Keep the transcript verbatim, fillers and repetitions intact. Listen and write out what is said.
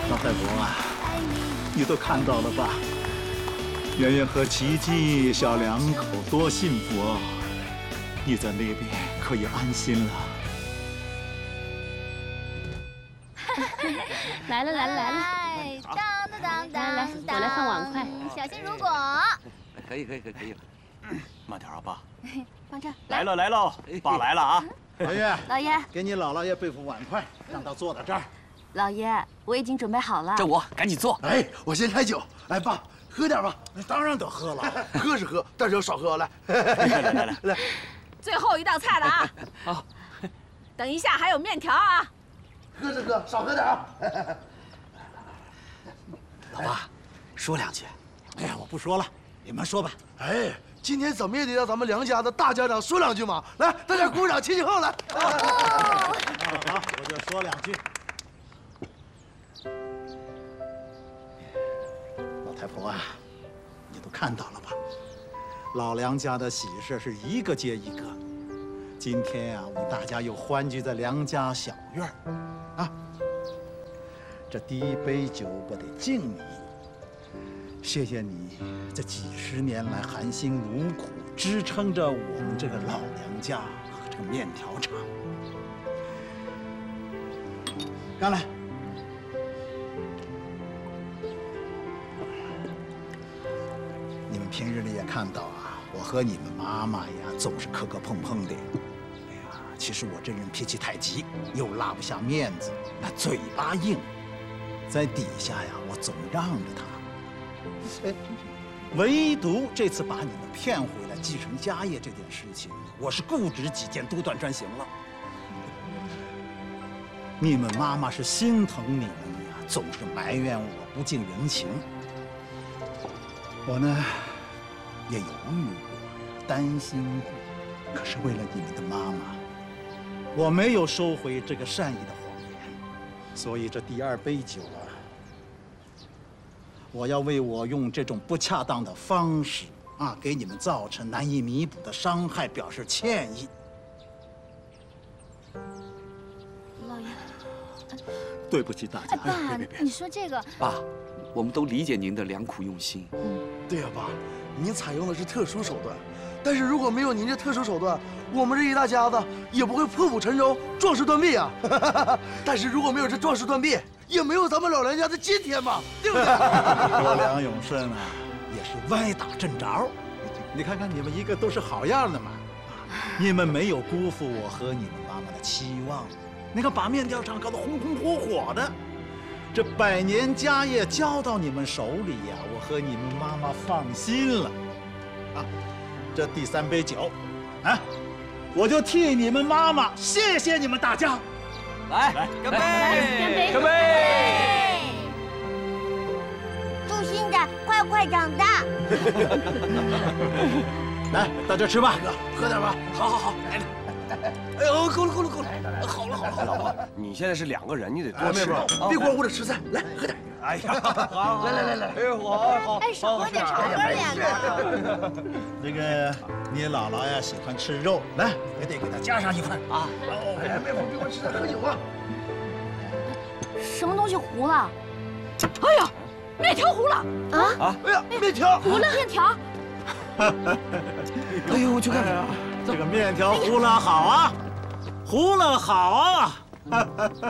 老太婆啊，你都看到了吧？圆圆和琪琪小两口多幸福啊！你在那边可以安心了。 来了来了来了！ 哎，当当当当！ 来来，我来放碗筷。 小心如果。 可以可以可以可以。 慢点啊，爸。 放这儿。 来了来了，爸来了啊！ 圆圆， 老爷， 给你姥姥爷备副碗筷，让她坐在这儿。 老爷，我已经准备好了。 这我赶紧做。 哎，我先开酒。来，爸，喝点吧。 当然得喝了， 喝是喝，但是要少喝。来， 来来来来来， 最后一道菜了啊！ 好， 等一下还有面条啊。 喝是喝，少喝点啊。 老爸，说两句。 哎呀，我不说了，你们说吧。 哎，今天怎么也得让咱们梁家的大家长说两句嘛。来，大家鼓掌，齐齐后来。 好，我就说两句。老太婆啊，你都看到了吧？老梁家的喜事是一个接一个。今天呀、啊，我们大家又欢聚在梁家小院儿，啊，这第一杯酒我得敬你。谢谢你这几十年来含辛茹苦，支撑着我们这个老梁家和这个面条厂。干来！你们平日里也看到啊，我和你们妈妈呀，总是磕磕碰碰的。哎呀，其实我这人脾气太急，又拉不下面子，那嘴巴硬，在底下呀，我总让着她。哎，唯独这次把你们骗回来继承家业这件事情，我是固执己见，独断专行了。你们妈妈是心疼你们呀，总是埋怨我不近人情。我呢，也犹豫过，担心过，可是为了你们的妈妈，我没有收回这个善意的谎言。所以这第二杯酒啊，我要为我用这种不恰当的方式啊，给你们造成难以弥补的伤害表示歉意。 老爷， 对不起大家。 哎，爸，你说这个， 爸，我们都理解您的良苦用心。 对呀，爸，您采用的是特殊手段，但是如果没有您这特殊手段，我们这一大家子也不会破釜沉舟、壮士断臂啊。但是如果没有这壮士断臂，也没有咱们老梁家的今天嘛，对不对？ 我梁永胜啊，也是歪打正着。你看看你们一个都是好样的嘛，你们没有辜负我和你们妈妈的期望。你看把面条厂搞得红红火火的，这百年家业交到你们手里呀，我和你们妈妈放心了。啊，这第三杯酒，啊，我就替你们妈妈谢谢你们大家。 来，来，干杯！ 干杯！ 干杯！ 祝新仔快快长大。 来，大家吃吧， 哥，喝点吧。 好好好，来来。哎呦，够了够了够了，好了好了好了。 老婆，你现在是两个人，你得多吃妹妹，别光顾着吃菜，来喝点。 哎呀，好， 来来来来， 哎，好好。 哎，少喝点，少喝两个。 那个你姥姥呀喜欢吃肉，来，也得给她加上一块啊。 哦，哎，妹妹，别光吃菜，喝酒啊。 什么东西糊了？ 哎呀，面条糊了啊啊！哎呀，面条糊了，面条。 哎呦，我去看看。 这个面条糊了好啊，糊了好啊。